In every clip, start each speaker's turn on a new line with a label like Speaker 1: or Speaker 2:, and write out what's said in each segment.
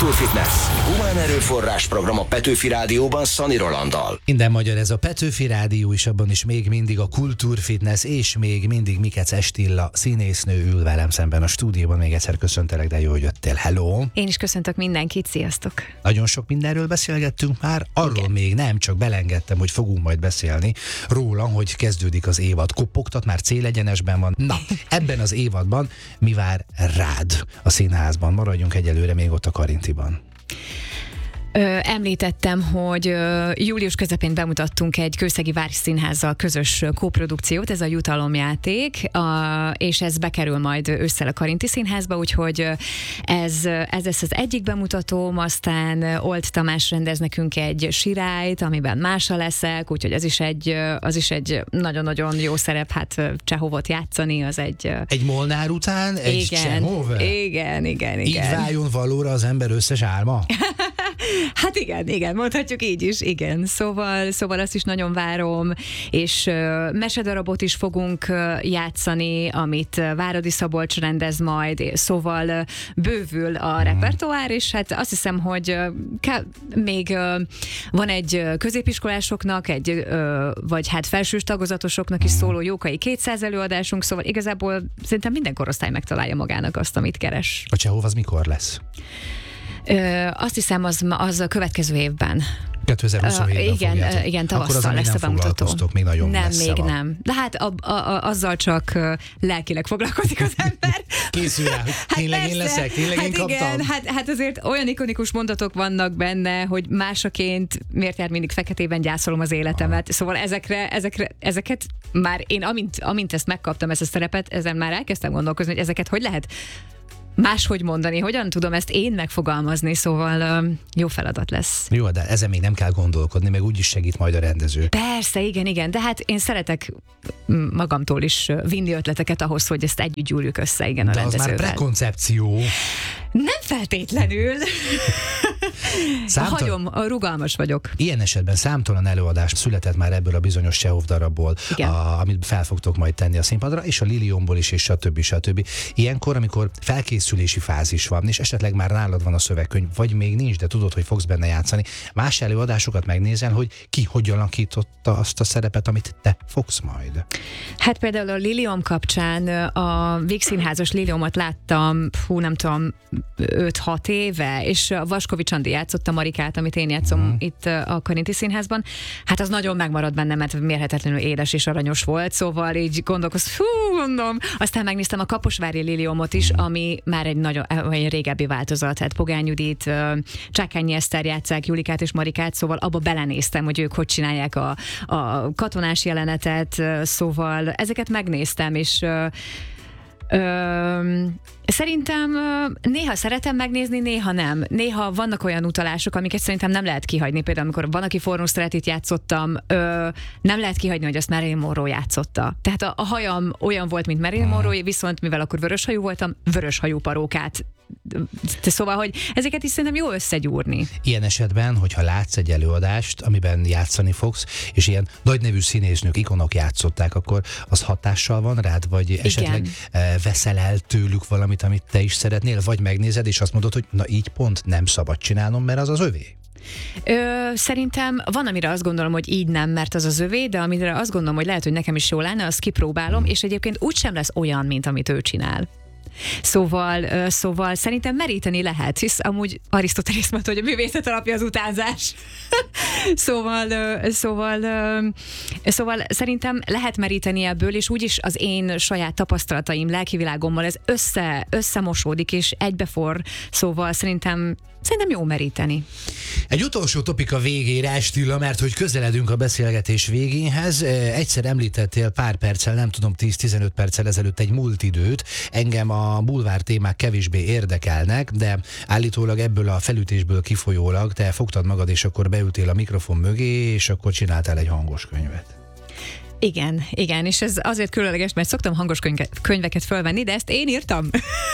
Speaker 1: Kultúrfitness. Humán erőforrás program a Petőfi Rádióban Szani Rolanddal.
Speaker 2: Minden magyar, ez a Petőfi Rádió, és abban is még mindig a Kultúrfitness, és még mindig Mikec Estilla színésznő ül velem szemben a stúdióban. Még egyszer köszöntelek, de jó, hogy jöttél. Hello!
Speaker 3: Én is köszöntök mindenkit, sziasztok!
Speaker 2: Nagyon sok mindenről beszélgettünk már, arról még nem, csak belengedtem, hogy fogunk majd beszélni róla, hogy kezdődik az évad. Kopogtat, már célegyenesben van. Na, ebben az évadban mi vár rád a színházban? Maradjunk egyelőre még ott a Karintiban.
Speaker 3: Említettem, hogy július közepén bemutattunk egy Kőszegi Várszínházzal közös kóprodukciót, ez a Jutalomjáték, és ez bekerül majd ősszel a Karinti Színházba, úgyhogy ez lesz az egyik bemutatóm, aztán Old Tamás rendez nekünk egy sirályt, amiben Mása leszek, úgyhogy az is egy nagyon-nagyon jó szerep, hát Csehovot játszani, az egy...
Speaker 2: Egy Molnár után egy Csehov?
Speaker 3: Igen.
Speaker 2: Így váljon valóra az ember összes álma?
Speaker 3: Hát igen, mondhatjuk így is, igen. Szóval azt is nagyon várom, és mesedarabot is fogunk játszani, amit Váradi Szabolcs rendez majd, szóval bővül a repertoár, és hát azt hiszem, hogy még van egy középiskolásoknak, vagy hát felsős tagozatosoknak is szóló Jókai 200 előadásunk, szóval igazából szerintem minden korosztály megtalálja magának azt, amit keres.
Speaker 2: A Csehov az mikor lesz?
Speaker 3: Azt hiszem, az a következő évben.
Speaker 2: 2027-ben
Speaker 3: igen, tavasszal lesz a bemutató.
Speaker 2: Még nagyon
Speaker 3: nem,
Speaker 2: messze
Speaker 3: még
Speaker 2: van.
Speaker 3: nem. De hát azzal csak lelkileg foglalkozik az ember.
Speaker 2: Készül rá, hogy tényleg én leszek, tényleg én kaptam.
Speaker 3: Igen, hát azért olyan ikonikus mondatok vannak benne, hogy másaként miért jár mindig feketében gyászolom az életemet. Szóval ezeket már én, amint ezt megkaptam, ezt a szerepet, ezen már elkezdtem gondolkozni, hogy ezeket hogy lehet máshogy mondani, hogyan tudom ezt én megfogalmazni, szóval jó feladat lesz.
Speaker 2: Jó, de ezen még nem kell gondolkodni, meg úgyis segít majd a rendező.
Speaker 3: Persze, igen, de hát én szeretek magamtól is vinni ötleteket ahhoz, hogy ezt együtt gyúrjuk össze, igen, a rendezővel.
Speaker 2: De az már prekoncepció.
Speaker 3: Nem feltétlenül. Rugalmas vagyok.
Speaker 2: Ilyen esetben számtalan előadás született már ebből a bizonyos Csehov darabból, amit fel fogtok majd tenni a színpadra, és a Liliomból is, és stb. Ilyenkor, amikor felkészülési fázis van, és esetleg már nálad van a szövegkönyv, vagy még nincs, de tudod, hogy fogsz benne játszani, más előadásokat megnézel, hogy ki hogy alakította azt a szerepet, amit te fogsz majd.
Speaker 3: Hát például a Liliom kapcsán a Vígszínházas Liliomot láttam, nem tudom, 5-6 éve, és a Vaskovics Andi játszott a Marikát, amit én játszom itt a Karinti Színházban. Hát az nagyon megmaradt bennem, mert mérhetetlenül édes és aranyos volt, szóval így gondolom. Aztán megnéztem a Kaposvári Liliomot is, ami már egy régebbi változat. Hát Pogány Judit, Csákányi Eszter játsszák Julikát és Marikát, szóval abba belenéztem, hogy ők hogy csinálják a katonás jelenetet, szóval ezeket megnéztem, és szerintem néha szeretem megnézni, néha nem. Néha vannak olyan utalások, amiket szerintem nem lehet kihagyni. Például amikor Van, aki forró szeretét játszottam, nem lehet kihagyni, hogy azt Marilyn Monroe játszotta. Tehát a hajam olyan volt, mint Marilyn Monroe, viszont mivel akkor vöröshajú voltam, vöröshajú parókát. Szóval, hogy ezeket is szerintem jó összegyúrni.
Speaker 2: Ilyen esetben, hogyha látsz egy előadást, amiben játszani fogsz, és ilyen nagy nevű színésznők, ikonok játszották, akkor az hatással van rád, vagy esetleg veszel el tőlük valamit, amit te is szeretnél, vagy megnézed, és azt mondod, hogy na így pont nem szabad csinálnom, mert az az övé?
Speaker 3: Szerintem van, amire azt gondolom, hogy így nem, mert az az övé, de amire azt gondolom, hogy lehet, hogy nekem is jól lenne, azt kipróbálom, és egyébként úgysem lesz olyan, mint amit ő csinál. Szóval szerintem meríteni lehet, hisz amúgy Arisztotelész mondta, hogy a művészet alapja az utánzás. Szóval szerintem lehet meríteni ebből, és úgyis az én saját tapasztalataim, lelkivilágommal ez összemosódik, és egybeforr, szóval szerintem jó meríteni.
Speaker 2: Egy utolsó topika végére, Estilla, mert hogy közeledünk a beszélgetés végéhez. Egyszer említettél pár perccel, nem tudom, 10-15 perccel ezelőtt egy múlt időt. Engem a bulvár témák kevésbé érdekelnek, de állítólag ebből a felütésből kifolyólag te fogtad magad, és akkor beültél a mikrofon mögé, és akkor csináltál egy hangos könyvet.
Speaker 3: Igen, és ez azért különleges, mert szoktam hangos könyveket fölvenni, de ezt én írtam.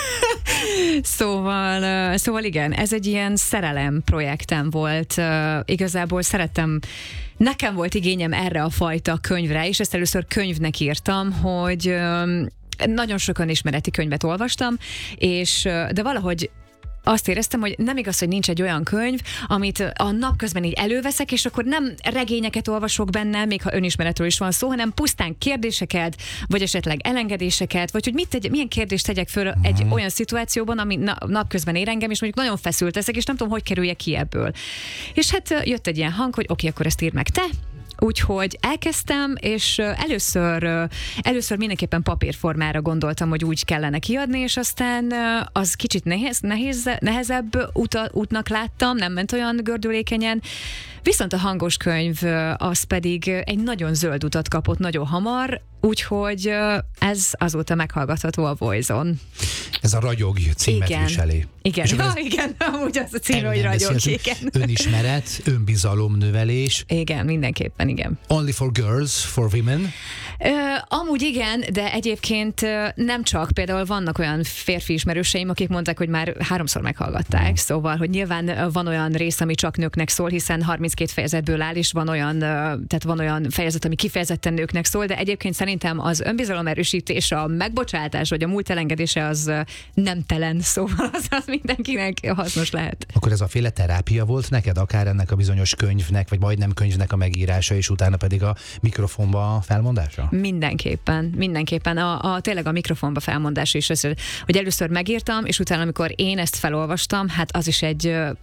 Speaker 3: Szóval igen, ez egy ilyen szerelem projektem volt. Igazából nekem volt igényem erre a fajta könyvre, és ezt először könyvnek írtam, hogy nagyon sokan ismereti könyvet olvastam, de valahogy azt éreztem, hogy nem igaz, hogy nincs egy olyan könyv, amit a napközben így előveszek, és akkor nem regényeket olvasok benne, még ha önismeretről is van szó, hanem pusztán kérdéseket, vagy esetleg elengedéseket, vagy hogy milyen kérdést tegyek föl egy olyan szituációban, ami napközben ér engem, és mondjuk nagyon feszült leszek, és nem tudom, hogy kerüljek ki ebből. És hát jött egy ilyen hang, hogy oké, akkor ezt írd meg te. Úgyhogy elkezdtem, és először mindenképpen papírformára gondoltam, hogy úgy kellene kiadni, és aztán az kicsit nehezebb útnak láttam, nem ment olyan gördülékenyen. Viszont a hangos könyv az pedig egy nagyon zöld utat kapott nagyon hamar, úgyhogy ez azóta meghallgatható a Voice-on.
Speaker 2: Ez a Ragyog címet viseli.
Speaker 3: Igen, igen, amúgy az a cím, hogy Ragyog, igen.
Speaker 2: Önismeret, önbizalomnövelés.
Speaker 3: Igen, mindenképpen, igen.
Speaker 2: Only for girls, for women?
Speaker 3: Amúgy igen, de egyébként nem csak. Például vannak olyan férfi ismerőseim, akik mondták, hogy már 3-szor meghallgatták, szóval, hogy nyilván van olyan rész, ami csak nőknek szól, hiszen 32 fejezetből áll, és van olyan fejezet, ami kifejezetten nőknek szól, de egyébként szerintem az önbizalomerősítés, a megbocsátás, vagy a múlt elengedése az nemtelen, szóval az mindenkinek hasznos lehet.
Speaker 2: Akkor ez a féle terápia volt neked, akár ennek a bizonyos könyvnek, vagy majdnem könyvnek a megírása, és utána pedig a mikrofonba felmondása?
Speaker 3: Mindenképpen. Tényleg a mikrofonba felmondás is, hogy először megírtam, és utána, amikor én ezt felolvastam, hát az is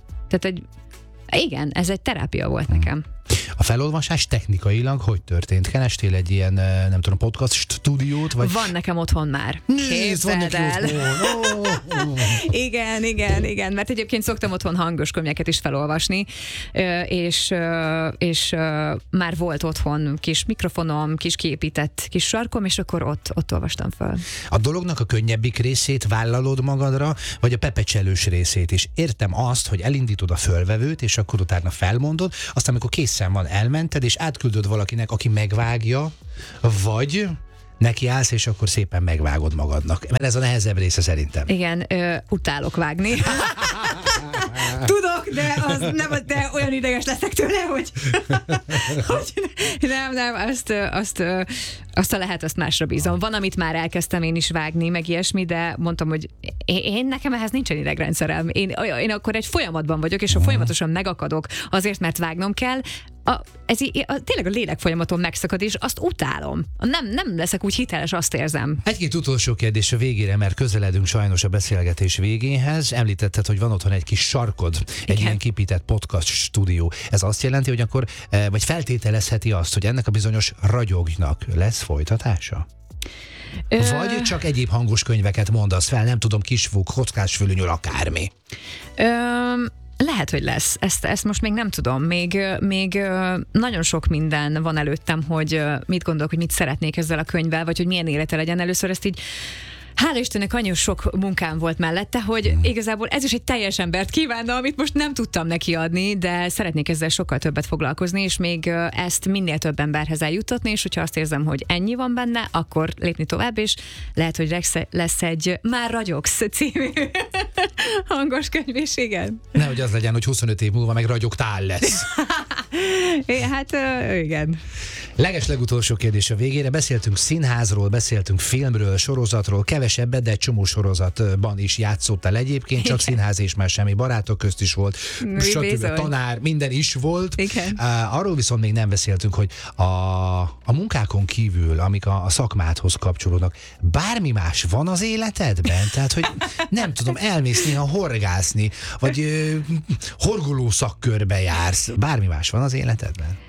Speaker 3: igen, ez egy terápia volt nekem.
Speaker 2: A felolvasás technikailag hogy történt? Kerestél egy ilyen, nem tudom, podcast stúdiót? Vagy...
Speaker 3: Van nekem otthon már. Képzeld el. Igen, mert egyébként szoktam otthon hangos könyveket is felolvasni, és már volt otthon kis mikrofonom, kis kiépített kis sarkom, és akkor ott olvastam fel. A
Speaker 2: dolognak a könnyebbik részét vállalod magadra, vagy a pepecselős részét is? Értem azt, hogy elindítod a fölvevőt, és akkor utána felmondod, aztán amikor készen van, elmented, és átküldöd valakinek, aki megvágja, vagy nekiállsz, és akkor szépen megvágod magadnak. Mert ez a nehezebb része szerintem.
Speaker 3: Igen, utálok vágni. Tudok, de olyan ideges leszek tőle, hogy nem, azt másra bízom. Van, amit már elkezdtem én is vágni, meg ilyesmi, de mondtam, hogy nekem ehhez nincsen idegrendszerem. Én akkor egy folyamatban vagyok, és folyamatosan megakadok azért, mert vágnom kell. Tényleg a lélek folyamaton megszakad, és azt utálom. Nem leszek úgy hiteles, azt érzem.
Speaker 2: Egy-két utolsó kérdés a végére, mert közeledünk sajnos a beszélgetés végéhez. Említetted, hogy van otthon egy kis sarkod, egy ilyen kipített podcast stúdió. Ez azt jelenti, hogy akkor, vagy feltételezheti azt, hogy ennek a bizonyos Ragyognak lesz folytatása? Vagy csak egyéb hangos könyveket mondasz fel, nem tudom, Kisfúk, Kockásfülönyöl, akármi?
Speaker 3: Lehet, hogy lesz. Ezt most még nem tudom. Még nagyon sok minden van előttem, hogy mit gondolok, hogy mit szeretnék ezzel a könyvvel, vagy hogy milyen élete legyen. Először ezt így hála Istennek annyi sok munkám volt mellette, hogy igazából ez is egy teljes embert kívánna, amit most nem tudtam neki adni, de szeretnék ezzel sokkal többet foglalkozni, és még ezt minél több emberhez eljuttatni, és hogyha azt érzem, hogy ennyi van benne, akkor lépni tovább, és lehet, hogy lesz egy Már ragyogsz című hangos könyv, és igen.
Speaker 2: Nehogy az legyen, hogy 25 év múlva meg ragyogtál lesz.
Speaker 3: Hát igen.
Speaker 2: Legeslegutolsó kérdés a végére. Beszéltünk színházról, beszéltünk filmről, sorozatról, kevesebbet, de egy csomó sorozatban is játszottál egyébként, csak színház és már semmi, Barátok közt is volt, stb. Tanár, minden is volt. Arról viszont még nem beszéltünk, hogy a munkákon kívül, amik a szakmádhoz kapcsolódnak, bármi más van az életedben? Tehát, hogy nem tudom, elmész néha horgászni, vagy horgoló szakkörbe jársz. Bármi más van az életedben?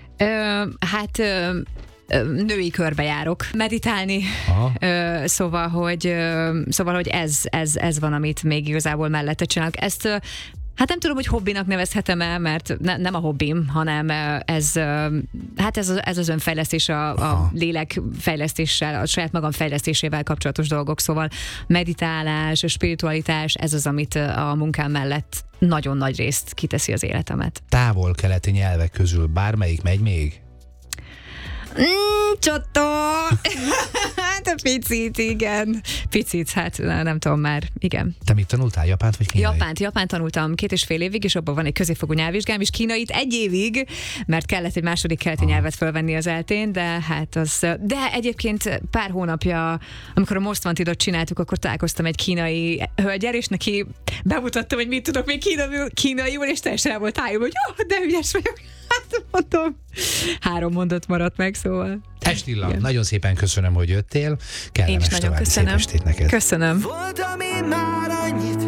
Speaker 3: Női körbe járok meditálni, szóval, hogy ez van, amit még igazából mellette csinálok. Ezt hát nem tudom, hogy hobbinak nevezhetem-e, mert nem a hobbim, hanem ez az önfejlesztés, a lélekfejlesztéssel, a saját magam fejlesztésével kapcsolatos dolgok, szóval meditálás, spiritualitás, ez az, amit a munkám mellett nagyon nagy részt kiteszi az életemet.
Speaker 2: Távol-keleti nyelvek közül bármelyik megy még?
Speaker 3: Csottó! Hát a picit, igen. Picit, hát nem tudom már, igen.
Speaker 2: Te mit tanultál, japánt vagy kínai?
Speaker 3: Japánt tanultam 2,5 évig, és abban van egy középfokú nyelvvizsgám, és kínait 1 évig, mert kellett egy második keleti nyelvet fölvenni az eltén, de hát az... De egyébként pár hónapja, amikor a Most Wantedot csináltuk, akkor találkoztam egy kínai hölgyel, és neki bemutattam, hogy mit tudok még kínaiul, és teljesen el volt tájom, hogy jó, de ügyes vagyok. Hát mondom, 3 mondat maradt meg, szóval.
Speaker 2: Estilla, nagyon szépen köszönöm, hogy jöttél. Kellemes
Speaker 3: Én is nagyon
Speaker 2: további szép
Speaker 3: köszönöm.
Speaker 2: estét neked.
Speaker 3: Köszönöm.
Speaker 4: Volt, ami már annyit